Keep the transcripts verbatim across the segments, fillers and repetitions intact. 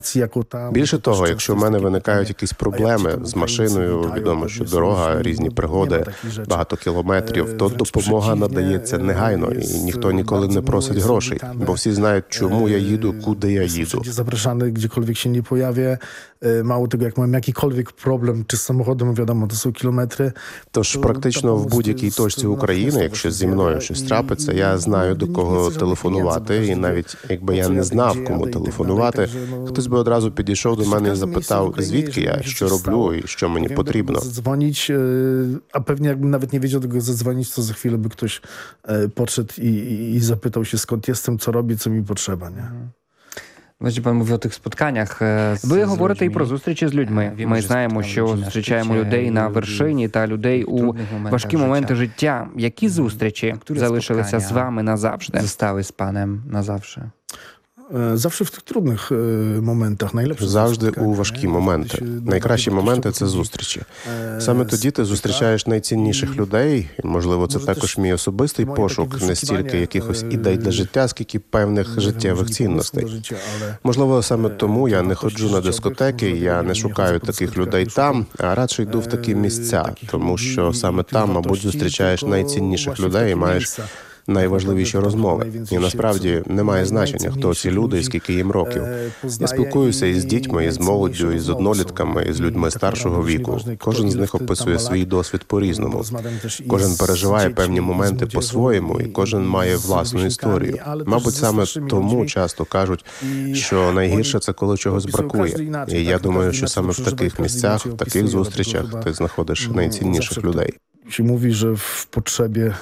Більше того, якщо в мене виникають якісь проблеми з машиною, відомо, що дорога, різні пригоди, багато кілометрів, то допомога надається негайно, і ніхто ніколи не просить грошей, бо всі знають, чому я їду, куди я їду. Zapraszany gdziekolwiek się nie pojawię. Mało tego, jak mam jakikolwiek problem, czy z samochodem, wiadomo, to są kilometry. Тож практично в будь-якій точці України, якщо зі мною щось трапиться, я знаю, до кого телефонувати, і навіть якби я не знав, кому телефонувати, хтось би одразу підійшов до мене і запитав, звідки я, що роблю і що мені потрібно. Zadzwonić, a pewnie jakbym nawet nie wiedział tego zadzwonić, to za chwilę by ktoś podszedł i, i, i zapytał się, skąd jestem, co robię, co mi potrzeba, nie? Бачите, пан мовив о тих спотканнях. Ви говорите і про зустрічі з людьми. Ми знаємо, що зустрічаємо людей на вершині та людей у важкі моменти життя. Які зустрічі залишилися з вами назавжди? Zostały z panem na zawsze. Zawsze w tych trudnych momentach. Najlepsze Завжди у важкі моменти. Найкращі моменти – це зустрічі. Саме тоді ти зустрічаєш найцінніших людей, і, можливо, це також мій особистий пошук, не стільки якихось ідей для життя, скільки певних життєвих цінностей. Можливо, саме тому я не ходжу на дискотеки, я не шукаю таких людей там, а радше йду в такі місця, тому що саме там, мабуть, зустрічаєш найцінніших людей і маєш найважливіші розмови. І насправді немає значення, хто ці люди і скільки їм років. Я спілкуюся із дітьми, із молоддю, із однолітками, із людьми старшого віку. Кожен з них описує свій досвід по-різному. Кожен переживає певні моменти по-своєму, і кожен має власну історію. Мабуть, саме тому часто кажуть, що найгірше – це коли чогось бракує. І я думаю, що саме в таких місцях, в таких зустрічах ти знаходиш найцінніших людей. Się mówi, że w potrzebie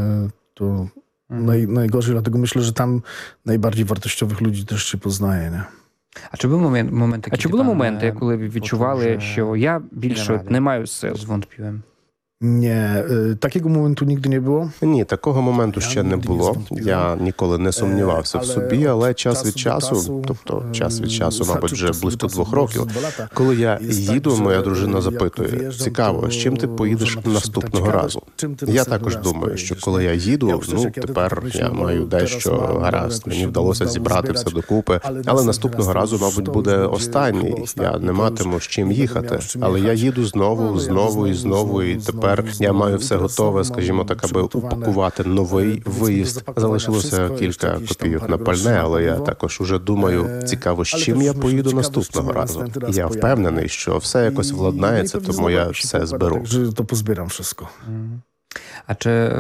to naj, najgorzej, dlatego myślę, że tam najbardziej wartościowych ludzi też się poznaje, nie? А чи були момент, моменти, А чи були моменти, коли ви відчували, що я більше не маю сил? Звонтпіłem. Nie, takiego momentu nigdy nie było. Ні, такого моменту ще не було. Я ніколи не сумнівався в собі, але час від часу, тобто час від часу, мабуть, вже близько двох років, коли я їду, моя дружина запитує, цікаво, з чим ти поїдеш наступного разу? Я також думаю, що коли я їду, ну, тепер я маю дещо гаразд, мені вдалося зібрати все докупи, але наступного разу, мабуть, буде останній, я не матиму з чим їхати, але я їду знову, знову і знову, і тепер я маю все готове, скажімо так, аби упакувати новий виїзд. Залишилося кілька копійок на пальне, але я також уже думаю, цікаво, з чим я поїду наступного разу. Я впевнений, що все якось владнається, тому я все зберу. To pozbieram wszystko. А чи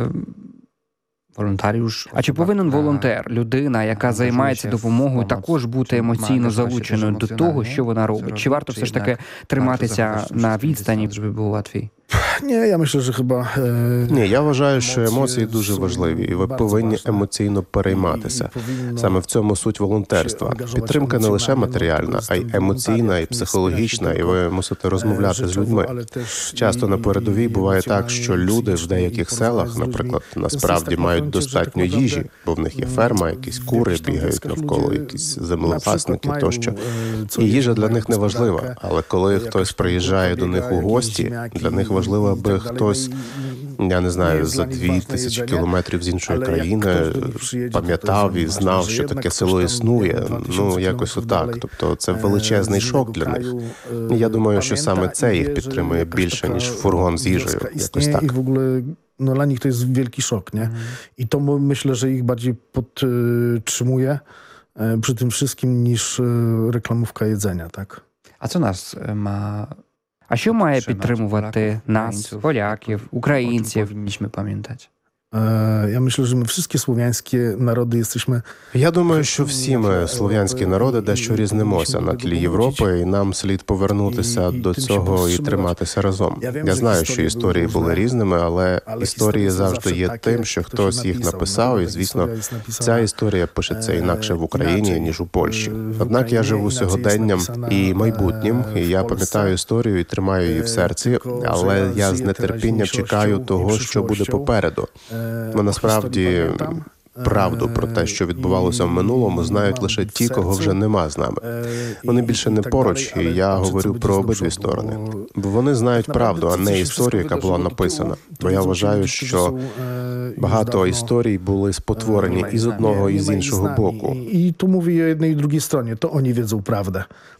волонтаріуш? А чи повинен волонтер, людина, яка займається допомогою, також бути емоційно залученою до того, що вона робить? Чи варто все ж таки триматися на відстані? Щоб було легше. Nie, ja myślę, że chyba... Ні, я вважаю, що емоції дуже важливі, і ви повинні емоційно перейматися. Саме в цьому суть волонтерства. Підтримка не лише матеріальна, а й емоційна, і психологічна, і ви мусите розмовляти з людьми. Часто на передовій буває так, що люди в деяких селах, наприклад, насправді мають достатньо їжі, бо в них є ферма, якісь кури бігають навколо, якісь землепасники тощо. І їжа для них не важлива, але коли хтось приїжджає до них у гості, для них важливо, аби хтось, я не знаю, за дві тисячі кілометрів з іншої країни пам'ятав і знав, що таке село існує. Ну, якось отак. Тобто це величезний шок для них. І я думаю, що саме це їх підтримує більше, ніж фургон з їжею. Якось так. No dla nich to jest wielki szok, nie? I to myślę, że ich bardziej podtrzymuje przy tym wszystkim niż reklamówka jedzenia, tak? А це нас ма... А що має підтримувати нас, поляків, українців? Powinniśmy pamiętać. Ja myślę, że my wszystkie słowiańskie narody jesteśmy... Я думаю, що всі ми, слов'янські народи, дещо різнимося на тлі Європи, і нам слід повернутися до цього і триматися разом. Я знаю, що історії були різними, але історії завжди є тим, що хтось їх написав, і, звісно, ця історія пишеться інакше в Україні, ніж у Польщі. Однак я живу сьогоденням і майбутнім, і я пам'ятаю історію і тримаю її в серці, але я з нетерпінням чекаю того, що буде попереду. Бо насправді правду про те, що відбувалося в минулому, знають лише ті, кого вже нема з нами. Вони більше не поруч, і я говорю про обидві сторони. Бо вони знають правду, а не історію, яка була написана. Бо я вважаю, що багато історій були спотворені і з одного, і з іншого боку. I tu mówię o jednej i drugiej stronie. To oni wiedzą prawdę.